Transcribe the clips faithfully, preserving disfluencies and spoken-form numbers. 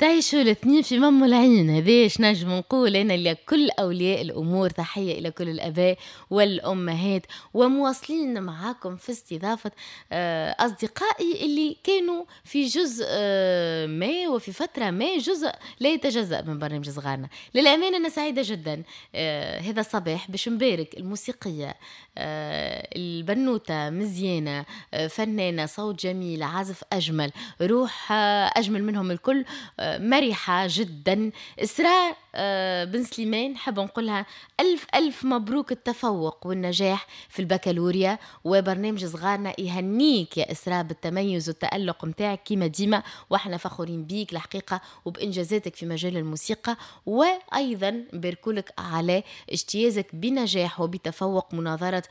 تعيشوا الاثنين في مم العين. هذا ايش نجم نقول أنا لكل أولياء الأمور. تحية إلى كل الآباء والأمهات، ومواصلين معاكم في استضافة أصدقائي اللي كانوا في جزء ما وفي فترة ما جزء لا يتجزأ من برنامج صغارنا. للأمانة أنا سعيدة جدا هذا الصباح باش نبارك الموسيقية البنوتة مزيانة، فنانة، صوت جميل، عازف أجمل، روح أجمل منهم الكل، مرحة جدا، إسراء بن سليمان. حاب نقولها ألف ألف مبروك التفوق والنجاح في البكالوريا، وبرنامج صغارنا يهنيك يا إسراء بالتميز والتألق متاعك كيما ديما، وإحنا فخورين بيك الحقيقة وبإنجازاتك في مجال الموسيقى، وأيضا باركولك على اجتيازك بنجاح وبتفوق مناظرة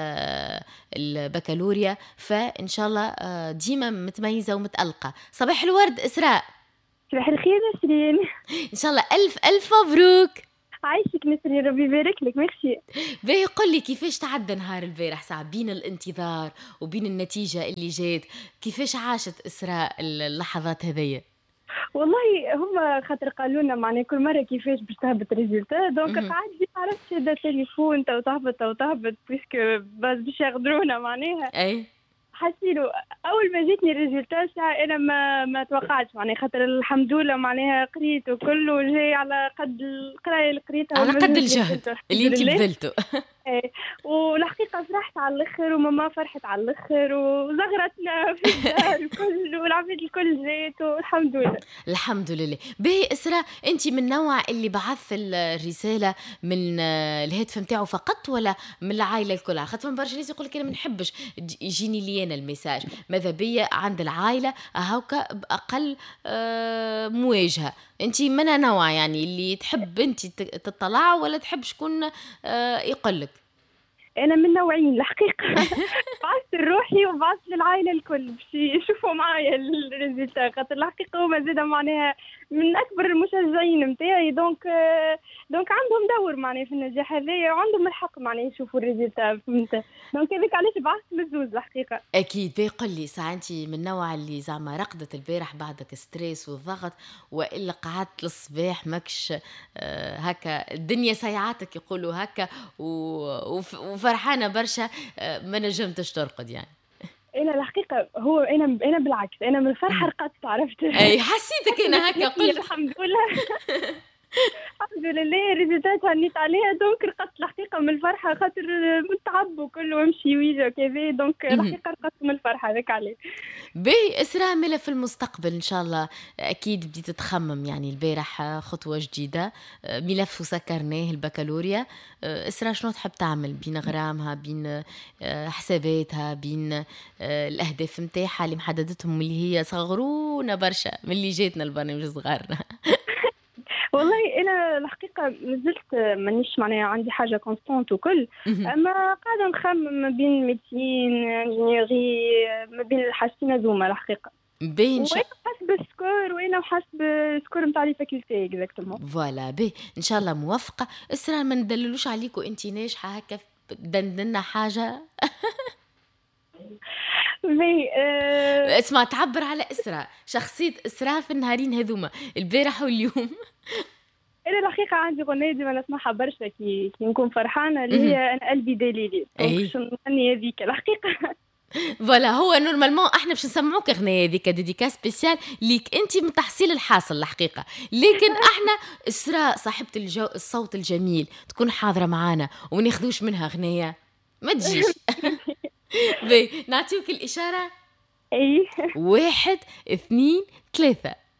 البكالوريا، فإن شاء الله ديما متميزة ومتألقة. صباح الورد إسراء. صباح الخير نسرين، إن شاء الله ألف ألف مبروك. عايشك نسرين، ربي يبارك لك. ميرسي. باهي قل لي كيفاش تعدى نهار البارح ساعة بين الانتظار وبين النتيجة اللي جات؟ كيفاش عاشت إسراء اللحظات هذية؟ والله هم خاطر قالوا لنا معناها كل مره كيفاش باش تهبط الريزلتا، دونك قعدت عرفت هذا التليفون تو تهبط تو تهبط بيسك بس باش يغدرونا معناها. اي حسيلو اول ما جيتني الريزلتا ساعه انا ما ما توقعتش معناها، خاطر الحمد لله معناها قريت وكله جاي على قد القرايه اللي قريتها على قد الجهد اللي انت بذلته. ايه، والحقيقه فرحت على الاخر وماما فرحت على الاخر وزغرتنا في الدار الكل والعبيد الكل جات والحمد لله. الحمد لله. باهي إسراء، انت من النوع اللي بعث الرساله من الهاتف نتاعو فقط ولا من العائله الكل؟ خاطر برشا ناس يقول لك انا ما نحبش يجيني لي انا الميساج، ماذا بيا عند العائله هاكا باقل آه مواجهه. انت من نوع يعني اللي تحب انت تطلع ولا تحب شكون آه يقول لك؟ انا من نوعين الحقيقه. بعثت لروحي وبعثت للعائله الكل باش يشوفوا معايا الريزلتا، خاطر الحقيقه هما زاده معناها من اكبر المشجعين نتاعي، دونك دونك عندهم دور معناها في النجاح هذايا وعندهم الحق معناها يشوفوا الريزلتا، فهمت؟ دونك هذاك علاش بعثت للزوز الحقيقه. اكيد. بيقول لي ساعه انت من النوع اللي زعما رقدت البارح بعدك ستريس والضغط، والا قعدت للصباح ماكش آه هكا الدنيا سيعاتك يقولوا هكا وفرحانه برشا آه ما نجمتش ترقد يعني؟ انا الحقيقه هو انا انا بالعكس، انا من الفرحه رقدت، عرفت؟ اي حسيتك انا هكا قلت الحمد لله. الحمد لله ريزلتات هنيت عليها، دونك رقدت الحقيقه من الفرحه، خاطر متعب وكله وامشي ويجا كذا، دونك الحقيقه رقدت من الفرحه هذاك عليه. باهي إسراء، ملا في المستقبل ان شاء الله اكيد بديت تخمم يعني البارح خطوه جديده، ملف وسكرناه البكالوريا. إسراء شنو تحب تعمل بين غرامها، بين حساباتها، بين الاهداف نتاعها اللي محددتهم اللي هي صغرونا برشا من اللي جاتنا البرنامج صغارنا؟ والله انا الحقيقه مازلت مانيش معناها عندي حاجه كونستانت وكل، اما قاعده نخمم ما بين ميديسين انجينيري، ما بين الحاجتين هذوما الحقيقه. بين شاء حسب السكور وانا حسب السكور نتاع لي فاكولتي اكزاكتومون. فوالا بي ان شاء الله موفقه. اسرا ما ندللوش عليكم انت ناجحه هكا دندنا حاجه. بي أه... اسمع، تعبر على إسراء، شخصية إسراء في النهارين هذوما البارح واليوم. أنا الحقيقة عندي غنية ديما نسمعها برشا كي كي نكون فرحانة، اللي هي أنا قلبي دليلي، باش نغني هذيك الحقيقة. فوالا، هو نورمالمون احنا باش نسمعوك اغنيه هذيك ديديكا سبيسيال ليك انت من تحصيل الحاصل الحقيقه، لكن احنا إسراء صاحبه الجو الصوت الجميل تكون حاضره معانا وما ناخذوش منها اغنيه ما تجيش. بي نعطيوك الاشاره. اي واحد اثنين ثلاثه.